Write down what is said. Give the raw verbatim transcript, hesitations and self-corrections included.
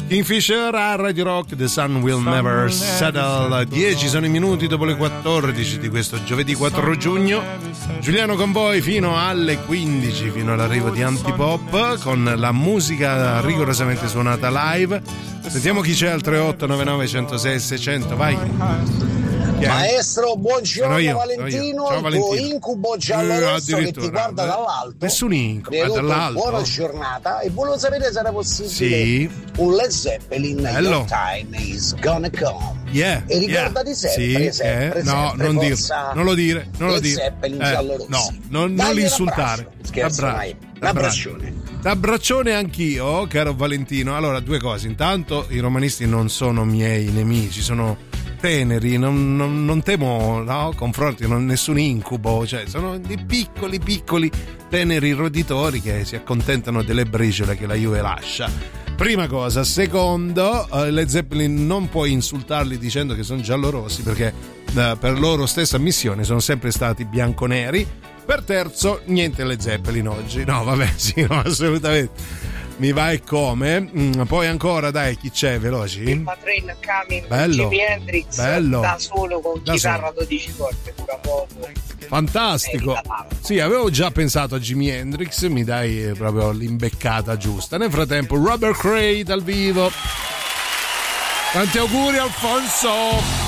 Kingfisher a Radio Rock, The Sun Will Never Settle. dieci sono i minuti dopo le quattordici di questo giovedì quattro giugno. Giuliano con voi fino alle quindici, fino all'arrivo di Antipop, con la musica rigorosamente suonata live. Sentiamo chi c'è al tre otto nove nove uno zero sei sei zero zero, vai. Maestro, buongiorno io, Valentino, Ciao, il Valentino. tuo incubo giallo-rosso eh, che ti guarda dall'alto. Nessun incubo, dall'alto. Buona giornata e volevo sapere se era possibile sì. un Led Zeppelin, Hello. Your Time Is Gonna Come. Yeah, e ricordati yeah. sempre, sì, sempre, eh. no, sempre, non, dir, forza non lo dire, non lo Led dire. Zeppelin Eh, giallo-rossi. no, non, Dai, non li un insultare. abbraccio. Scherzo, mai. Un abbraccione. T'abbraccione anch'io, caro Valentino. Allora, due cose. Intanto, i romanisti non sono miei nemici, sono teneri, non, non, non temo no, confronti, non, nessun incubo, cioè sono dei piccoli, piccoli, teneri roditori che si accontentano delle briciole che la Juve lascia. Prima cosa. Secondo, uh, le Zeppelin non puoi insultarli dicendo che sono giallorossi, perché uh, per loro stessa missione sono sempre stati bianconeri. Per terzo, niente le Zeppelin oggi. No, vabbè, sì, no, assolutamente. Mi va e come. Mm, poi ancora, dai, chi c'è, veloci? Il Patrain Coming, bello, Jimi Hendrix, bello. da solo con da chitarra solo. dodici corde, pura moto. Fantastico. Sì, avevo già pensato a Jimi Hendrix, mi dai proprio l'imbeccata giusta. Nel frattempo, Robert Cray dal vivo. Tanti auguri, Alfonso.